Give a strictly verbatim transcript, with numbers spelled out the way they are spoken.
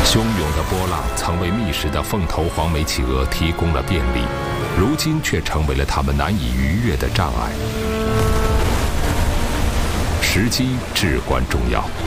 汹涌的波浪曾为觅食的凤头黄眉企鹅提供了便利，如今却成为了它们难以逾越的障碍。时机至关重要。